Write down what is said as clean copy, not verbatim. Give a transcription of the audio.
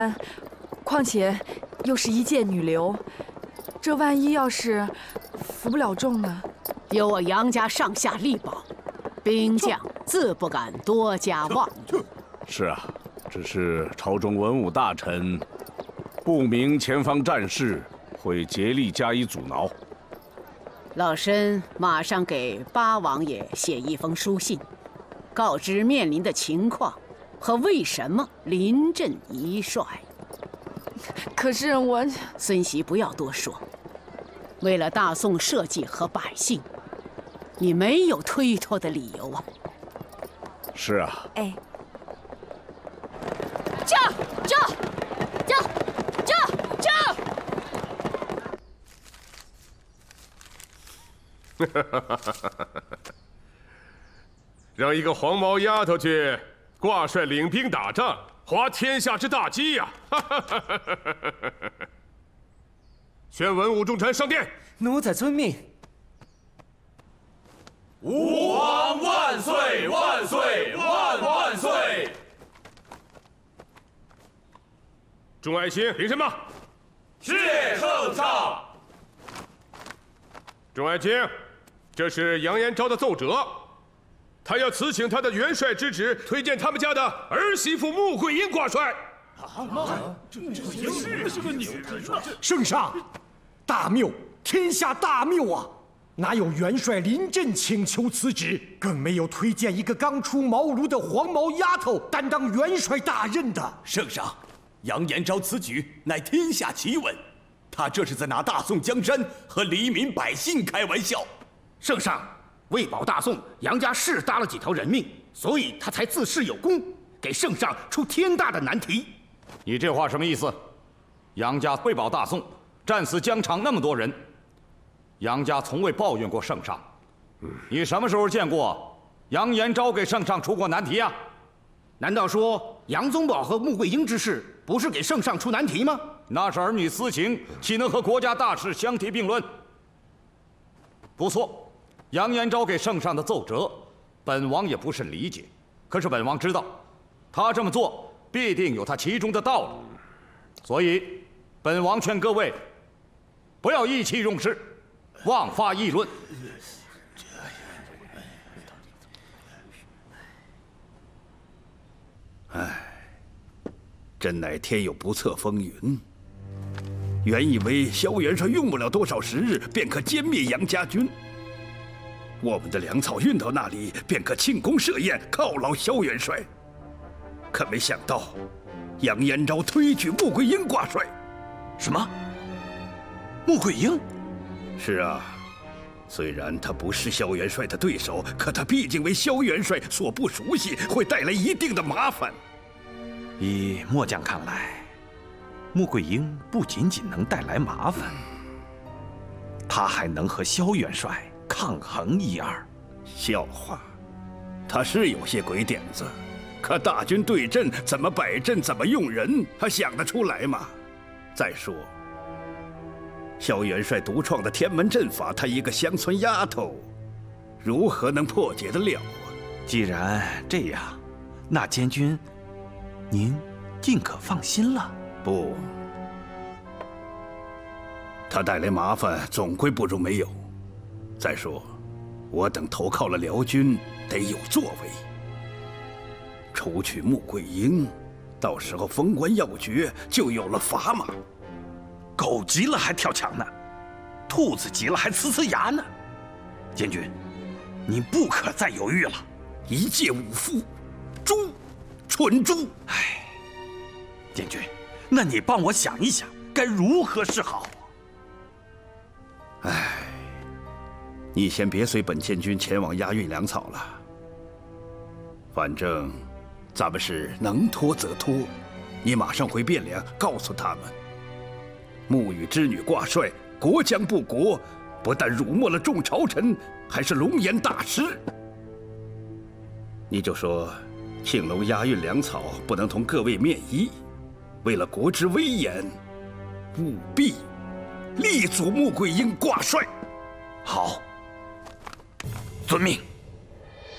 况且又是一介女流，这万一要是服不了众呢？ 有我杨家上下力保，兵将自不敢多加妄议。 是啊，只是朝中文武大臣不明前方战事，会竭力加以阻挠。 老身马上给八王爷写一封书信，告知面临的情况和为什么临阵一帅。 可是我…… 孙媳不要多说，为了大宋社稷和百姓，你没有推脱的理由啊。 是啊。 哎。 驾！ 让一个黄毛丫头去挂帅领兵打仗，滑天下之大稽呀！宣文武重臣上殿。 奴才遵命。 吾皇万岁万岁万岁！ 众爱卿，领什么？ 谢圣上。 众爱卿，这是杨延昭的奏折，他要辞请他的元帅之职，推荐他们家的儿媳妇穆桂英挂帅。 是个女人啊！ 圣上，大谬，天下大谬啊！哪有元帅临阵请求辞职，更没有推荐一个刚出茅庐的黄毛丫头担当元帅大任的。 圣上，杨延昭此举乃天下奇闻，他这是在拿大宋江山和黎民百姓开玩笑。 圣上，为保大宋，杨家是搭了几条人命，所以他才自恃有功，给圣上出天大的难题。 你这话什么意思？杨家为保大宋，战死疆场那么多人，杨家从未抱怨过圣上。你什么时候见过杨延昭给圣上出过难题啊？ 难道说杨宗保和穆桂英之事不是给圣上出难题吗？ 那是儿女私情，岂能和国家大事相提并论？不错，杨延昭给圣上的奏折，本王也不甚理解。可是本王知道，他这么做必定有他其中的道理，所以本王劝各位不要意气用事，妄发议论。 真乃天有不测风云。原以为萧元帅用不了多少时日，便可歼灭杨家军。我们的粮草运到那里，便可庆功设宴，犒劳萧元帅。可没想到，杨延昭推举穆桂英挂帅。 什么？穆桂英？ 是啊，虽然他不是萧元帅的对手，可他毕竟为萧元帅所不熟悉，会带来一定的麻烦。 以末将看来，穆桂英不仅仅能带来麻烦，他还能和萧元帅抗衡一二。 笑话，他是有些鬼点子，可大军对阵怎么摆阵，怎么用人，他想得出来吗？再说，萧元帅独创的天门阵法，他一个乡村丫头，如何能破解得了啊？ 既然这样，那监军，您尽可放心了。 不，他带来麻烦，总归不如没有。再说，我等投靠了辽军，得有作为。除去穆桂英，到时候封官要爵，就有了砝码。 狗急了还跳墙呢，兔子急了还呲呲牙呢。监军，你不可再犹豫了。 一介武夫，猪，蠢猪！ 唉，监军，那你帮我想一想，该如何是好？ 唉，你先别随本监军前往押运粮草了。反正咱们是能拖则拖，你马上回汴梁，告诉他们，穆羽之女挂帅，国将不国，不但辱没了众朝臣，还是龙颜大失。你就说，庆隆押运粮草不能同各位面议，为了国之威严，务必力阻穆桂英挂帅。 好，遵命。